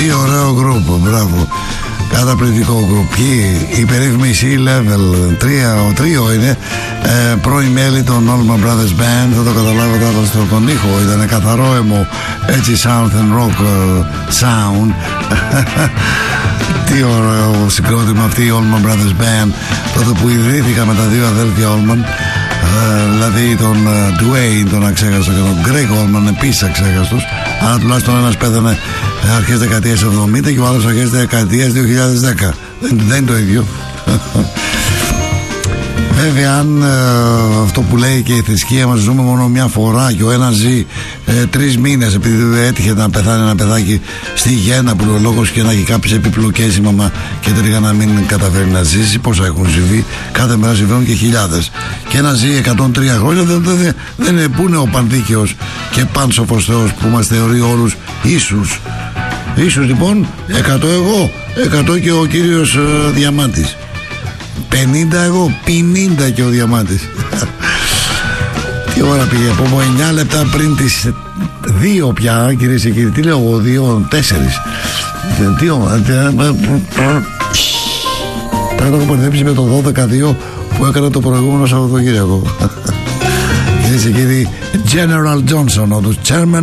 Τι ωραίο γκρουπ, μπράβο. Καταπληκτικό γκρουπ. Η περίφημη C-Level 3 είναι πρώην μέλη των Allman Brothers Band. Θα το καταλάβετε άλλο στον ήχο. Ήταν καθαρό αίμο, έτσι South and Rock sound. Τι ωραίο συγκρότημα αυτή η Allman Brothers Band, τότε που ιδρύθηκα με τα δύο αδέλφια Allman, δηλαδή τον Dwayne τον αξέχαστο και τον Greg Allman επίσης αξέχαστος, αλλά τουλάχιστον ένας πέθανε αρχές δεκαετίας 70 και ο άλλος αρχές δεκαετίας 2010. Δεν είναι το ίδιο. Βέβαια, αν αυτό που λέει και η θρησκεία μας, ζούμε μόνο μια φορά και ο ένας ζει 3 μήνες επειδή έτυχε να πεθάνει ένα παιδάκι στη γέννα που ο λόγος και να έχει κάποιες επιπλοκές η μαμά και τελικά να μην καταφέρει να ζήσει, πόσα έχουν συμβεί, κάθε μέρα συμβαίνουν και χιλιάδες, και ένα ζει 103 χρόνια δεν είναι, που είναι ο πανδίκαιος και πάνσοφος Θεός που μας θεωρεί όλους ίσους. Ίσως λοιπόν 100 εγώ, 100 και ο κύριος Διαμάντης, 50 εγώ, 50 και ο Διαμάντης. Τι ώρα πήγε, από 9 λεπτά πριν τις 2 πια, κυρίες και κύριοι. Τι λέω εγώ, 2, 4. Τι ώρα, πρέπει να έχω μπερδέψει με το 12-2 που έκανα το προηγούμενο Σαββατοκύριακο. Κυρίες και κύριοι, General Johnson, ο του Chairman